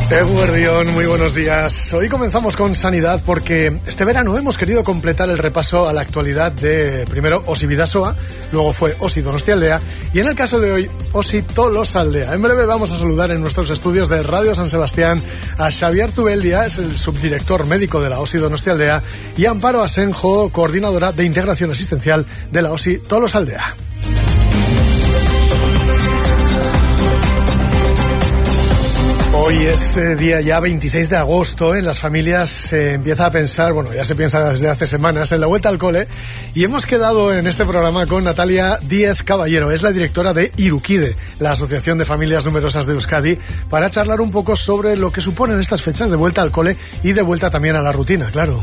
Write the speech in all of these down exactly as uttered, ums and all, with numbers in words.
Eguerdión, muy buenos días. Hoy comenzamos con sanidad porque este verano hemos querido completar el repaso a la actualidad de, primero, Osi Bidasoa, luego fue Osi Donostialdea y en el caso de hoy, Osi Tolosaldea. En breve vamos a saludar en nuestros estudios de Radio San Sebastián a Xavier Zubeldia, es el subdirector médico de la Osi Donostialdea, y Amparo Asenjo, coordinadora de integración asistencial de la Osi Tolosaldea. Hoy es eh, día ya veintiséis de agosto, en las familias se empieza a pensar, bueno, ya se piensa desde hace semanas en la vuelta al cole, y hemos quedado en este programa con Natalia Díez Caballero, es la directora de Irukide, la Asociación de Familias Numerosas de Euskadi, para charlar un poco sobre lo que suponen estas fechas de vuelta al cole y de vuelta también a la rutina, claro.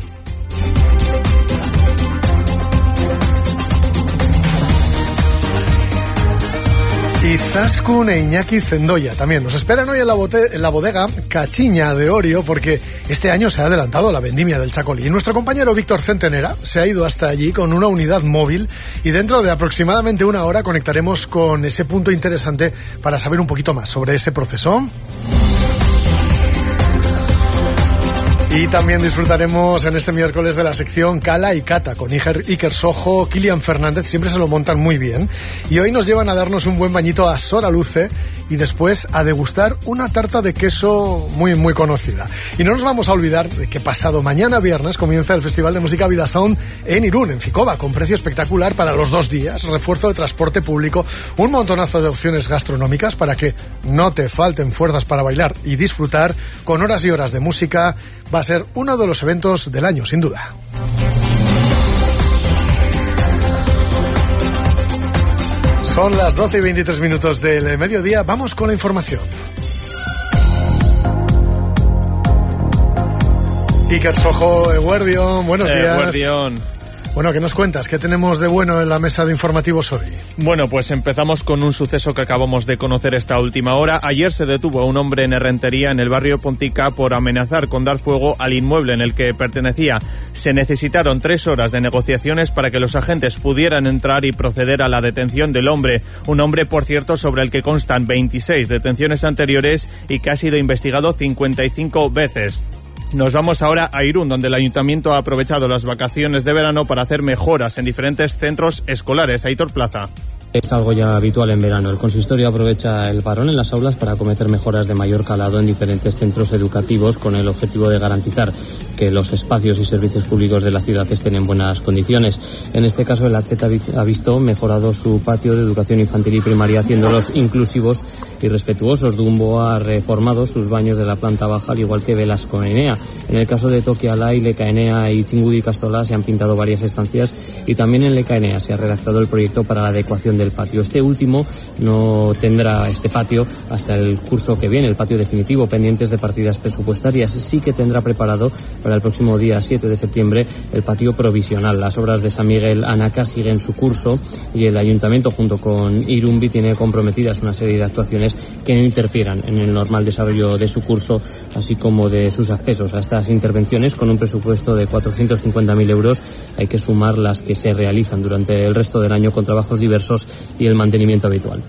Y Zaskun e Iñaki Zendoya también nos esperan hoy en la, bote, en la bodega Cachiña de Orio, porque este año se ha adelantado la vendimia del chacolí. Y nuestro compañero Víctor Centenera se ha ido hasta allí con una unidad móvil y dentro de aproximadamente una hora conectaremos con ese punto interesante para saber un poquito más sobre ese proceso. Y también disfrutaremos en este miércoles de la sección Cala y Cata con Iker, Iker Sojo, Kilian Fernández, siempre se lo montan muy bien. Y hoy nos llevan a darnos un buen bañito a Sora Luce y después a degustar una tarta de queso muy muy conocida. Y no nos vamos a olvidar de que pasado mañana viernes comienza el Festival de Música Vida Sound en Irún, en Ficoba, con precio espectacular para los dos días, refuerzo de transporte público, un montonazo de opciones gastronómicas para que no te falten fuerzas para bailar y disfrutar, con horas y horas de música. Va a ser uno de los eventos del año, sin duda. Son las doce y veintitrés minutos del mediodía. Vamos con la información. Iker Sojo, Eguerdión, buenos días. Eguerdión. Bueno, ¿qué nos cuentas? ¿Qué tenemos de bueno en la mesa de informativos hoy? Bueno, pues empezamos con un suceso que acabamos de conocer esta última hora. Ayer se detuvo a un hombre en Errentería, en el barrio Pontica, por amenazar con dar fuego al inmueble en el que pertenecía. Se necesitaron tres horas de negociaciones para que los agentes pudieran entrar y proceder a la detención del hombre. Un hombre, por cierto, sobre el que constan veintiséis detenciones anteriores y que ha sido investigado cincuenta y cinco veces. Nos vamos ahora a Irún, donde el ayuntamiento ha aprovechado las vacaciones de verano para hacer mejoras en diferentes centros escolares. Aitor Plaza. Es algo ya habitual en verano. El consistorio aprovecha el parón en las aulas para acometer mejoras de mayor calado en diferentes centros educativos con el objetivo de garantizar que los espacios y servicios públicos de la ciudad estén en buenas condiciones. En este caso, el Atzet ha visto mejorado su patio de educación infantil y primaria, haciéndolos inclusivos y respetuosos. Dumbo ha reformado sus baños de la planta baja, al igual que Velasco Enea. En el caso de Tokialá y Lecaenea y Chingudi Castola se han pintado varias estancias y también en Lecaenea se ha redactado el proyecto para la adecuación de del patio. Este último no tendrá este patio hasta el curso que viene, el patio definitivo, pendientes de partidas presupuestarias. Sí que tendrá preparado para el próximo día siete de septiembre el patio provisional. Las obras de San Miguel Anaca siguen su curso y el ayuntamiento, junto con Irumbi, tiene comprometidas una serie de actuaciones que no interfieran en el normal desarrollo de su curso, así como de sus accesos a estas intervenciones. Con un presupuesto de cuatrocientos cincuenta mil euros hay que sumar las que se realizan durante el resto del año con trabajos diversos y el mantenimiento habitual.